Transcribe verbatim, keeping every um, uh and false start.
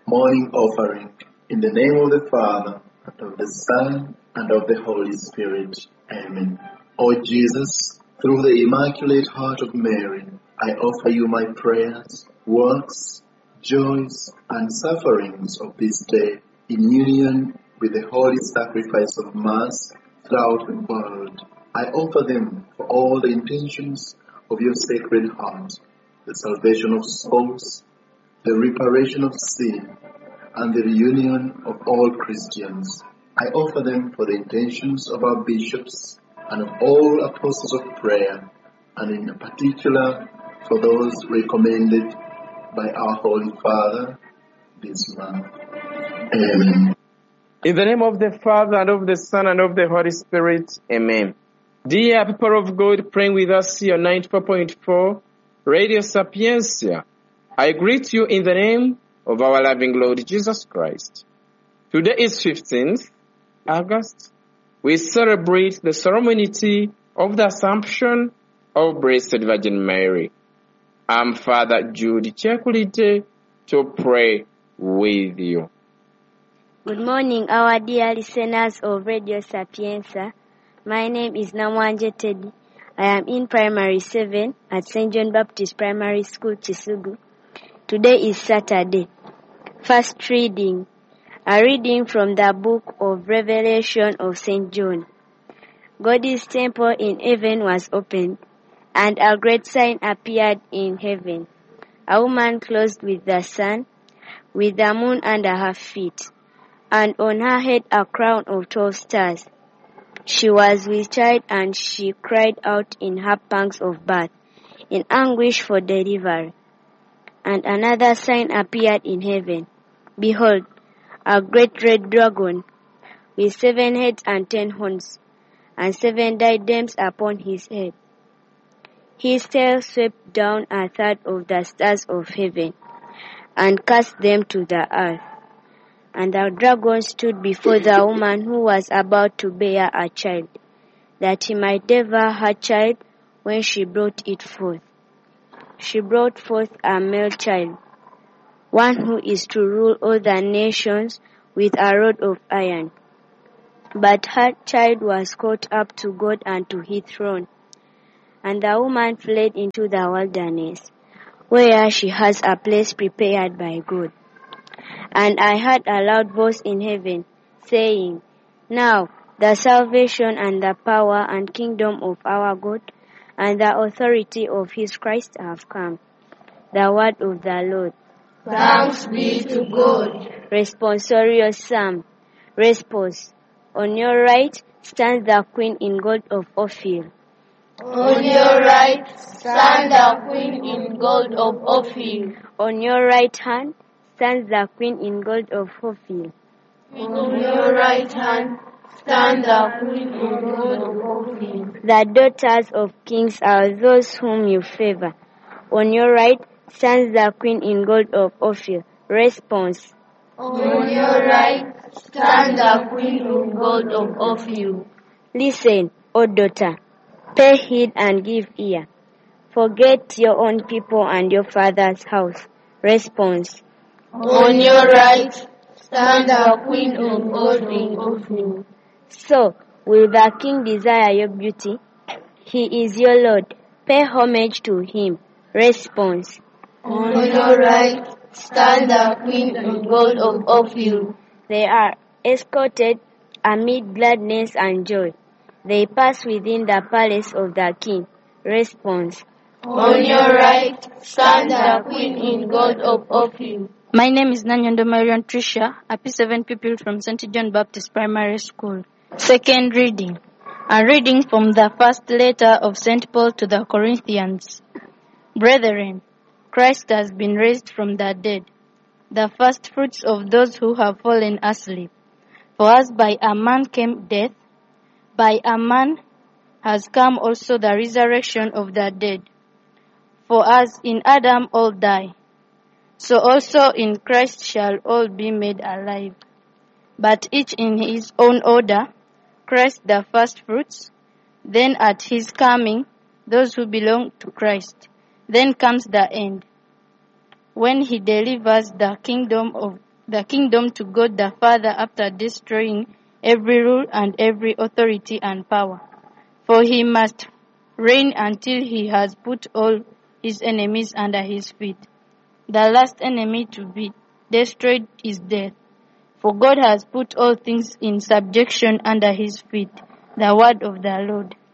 morning offering. In the name of the Father, and of the Son, and of the Holy Spirit. Amen. O Jesus, through the Immaculate Heart of Mary, I offer you my prayers, works, joys, and sufferings of this day in union with the holy sacrifice of Mass throughout the world. I offer them for all the intentions of your Sacred Heart, the salvation of souls, the reparation of sin, and the reunion of all Christians. I offer them for the intentions of our bishops and of all apostles of prayer, and in particular for those recommended by our Holy Father this month. Amen. In the name of the Father, and of the Son, and of the Holy Spirit. Amen. Dear people of God, praying with us here on ninety-four point four, Radio Sapiencia, I greet you in the name of our loving Lord Jesus Christ. Today is fifteenth August. We celebrate the solemnity of the Assumption of Blessed Virgin Mary. I'm Father Jude Chekulite to pray with you. Good morning, our dear listeners of Radio Sapienza. My name is Namwanje Teddy. I am in Primary seven at Saint John Baptist Primary School, Chisugu. Today is Saturday. First reading. A reading from the book of Revelation of Saint John. God's temple in heaven was opened, and a great sign appeared in heaven. A woman clothed with the sun, with the moon under her feet, and on her head a crown of twelve stars. She was with child, and she cried out in her pangs of birth, in anguish for delivery. And another sign appeared in heaven. Behold, a great red dragon, with seven heads and ten horns, and seven diadems upon his head. His tail swept down a third of the stars of heaven, and cast them to the earth. And the dragon stood before the woman who was about to bear a child, that he might devour her child when she brought it forth. She brought forth a male child, one who is to rule all the nations with a rod of iron. But her child was caught up to God and to his throne. And the woman fled into the wilderness, where she has a place prepared by God. And I heard a loud voice in heaven, saying, Now the salvation and the power and kingdom of our God and the authority of his Christ have come. The word of the Lord. Thanks be to God. Responsorial Psalm. Response. On your right stands the Queen in gold of Ophir. On your right stands the Queen in gold of Ophir. On your right hand stands the Queen in gold of Ophir. On your right hand stands the Queen in gold of Ophir. The daughters of kings are those whom you favor. On your right stands the Queen in gold of Ophir. Response. On your right stands the Queen in gold of Ophir. Listen, O daughter, pay heed and give ear. Forget your own people and your father's house. Response. On your right stands the Queen of gold in Ophir. So, will the king desire your beauty? He is your Lord. Pay homage to him. Response. On your right stands the Queen in gold of Ophir. They are escorted amid gladness and joy. They pass within the palace of the king. Response. On your right stands the Queen in gold of Ophir. My name is Nanyondo Marion Tricia, a P seven pupil from Saint John Baptist Primary School. Second reading. A reading from the first letter of Saint Paul to the Corinthians. Brethren, Christ has been raised from the dead, the first fruits of those who have fallen asleep. For as by a man came death, by a man has come also the resurrection of the dead. For as in Adam all die, so also in Christ shall all be made alive. But each in his own order, Christ the first fruits, then at his coming, those who belong to Christ. Then comes the end, when he delivers the kingdom of, the kingdom to God the Father after destroying every rule and every authority and power. For he must reign until he has put all his enemies under his feet. The last enemy to be destroyed is death. For God has put all things in subjection under his feet. The word of the Lord.